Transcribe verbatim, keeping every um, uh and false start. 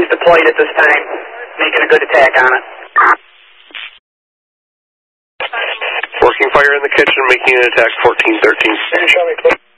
He's deployed at this time, making a good attack on it. Working fire in the kitchen, making an attack, fourteen thirteen. Can you show me, please?